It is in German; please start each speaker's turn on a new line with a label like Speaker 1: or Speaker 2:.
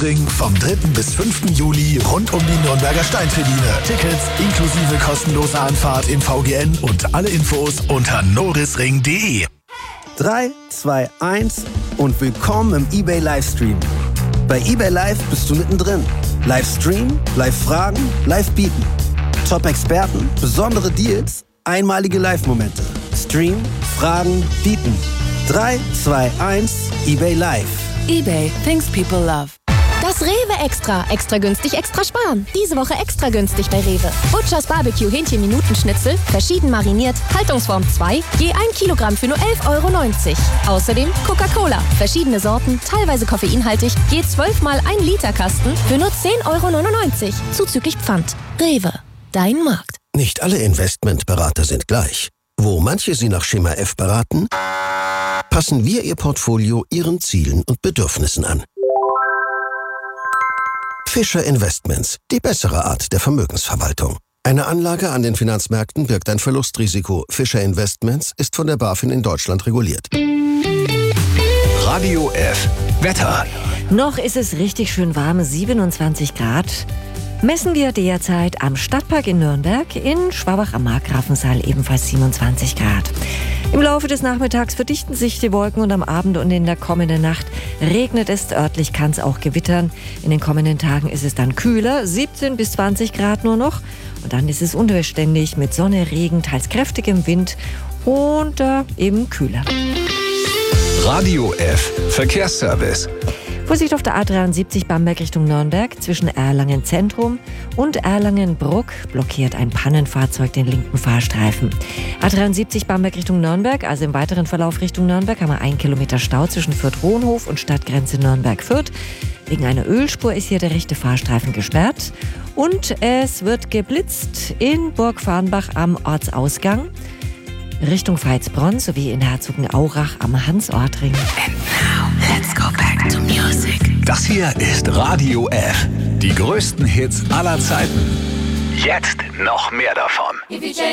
Speaker 1: Nürburgring vom 3. bis 5. Juli rund um die Nürnberger Steintribüne. Tickets inklusive kostenloser Anfahrt im VGN und alle Infos unter norisring.de.
Speaker 2: 3, 2, 1 und willkommen im eBay Livestream. Bei eBay Live bist du mittendrin. Livestream, Live-Fragen, Live-Bieten. Top-Experten, besondere Deals, einmalige Live-Momente. Stream, Fragen, Bieten. 3, 2, 1, eBay Live.
Speaker 3: eBay, things people love.
Speaker 4: Das Rewe Extra. Extra günstig, extra sparen. Diese Woche extra günstig bei Rewe. Butchers Barbecue Hähnchen-Minutenschnitzel, verschieden mariniert, Haltungsform 2, je 1 Kilogramm für nur 11,90 €. Außerdem Coca-Cola, verschiedene Sorten, teilweise koffeinhaltig, je 12 mal 1 Liter Kasten für nur 10,99 €. Zuzüglich Pfand. Rewe, dein Markt.
Speaker 5: Nicht alle Investmentberater sind gleich. Wo manche Sie nach Schema F beraten, passen wir Ihr Portfolio Ihren Zielen und Bedürfnissen an. Fischer Investments, die bessere Art der Vermögensverwaltung. Eine Anlage an den Finanzmärkten birgt ein Verlustrisiko. Fischer Investments ist von der BaFin in Deutschland reguliert.
Speaker 1: Radio F. Wetter.
Speaker 6: Noch ist es richtig schön warm, 27 Grad. Messen wir derzeit am Stadtpark in Nürnberg, in Schwabach am Markgrafensaal ebenfalls 27 Grad. Im Laufe des Nachmittags verdichten sich die Wolken und am Abend und in der kommenden Nacht regnet es. Örtlich kann es auch gewittern. In den kommenden Tagen ist es dann kühler, 17 bis 20 Grad nur noch. Und dann ist es unbeständig mit Sonne, Regen, teils kräftigem Wind und eben kühler.
Speaker 1: Radio F. Verkehrsservice.
Speaker 6: Vorsicht auf der A73 Bamberg Richtung Nürnberg. Zwischen Erlangen Zentrum und Erlangen-Bruck blockiert ein Pannenfahrzeug den linken Fahrstreifen. A73 Bamberg Richtung Nürnberg, also im weiteren Verlauf Richtung Nürnberg, haben wir 1 Kilometer Stau zwischen Fürth-Hohenhof und Stadtgrenze Nürnberg-Fürth. Wegen einer Ölspur ist hier der rechte Fahrstreifen gesperrt. Und es wird geblitzt in Burgfarnbach am Ortsausgang Richtung Veitsbronn sowie in Herzogenaurach am Hansortring.
Speaker 3: And now, let's go back to music.
Speaker 1: Das hier ist Radio F. Die größten Hits aller Zeiten. Jetzt noch mehr davon.